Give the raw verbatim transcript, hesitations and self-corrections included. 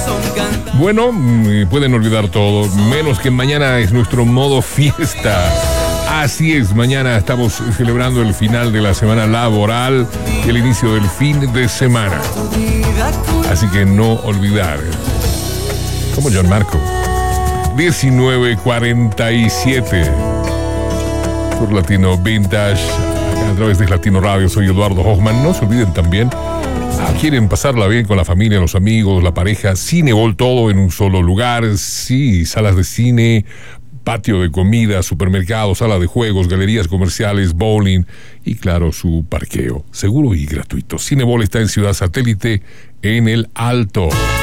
Bueno, pueden olvidar todo, menos que mañana es nuestro modo fiesta. Así es, mañana estamos celebrando el final de la semana laboral y el inicio del fin de semana. Así que no olvidar. Como John Marco. diecinueve cuarenta y siete. Por Latino Vintage, a través de Latino Radio. Soy Eduardo Hoffman. No se olviden también, ah, quieren pasarla bien con la familia, los amigos, la pareja, Cinebol, todo en un solo lugar. Sí, salas de cine, patio de comida, supermercados, sala de juegos, galerías comerciales, bowling y claro, su parqueo seguro y gratuito. Cinebol está en Ciudad Satélite, en El Alto.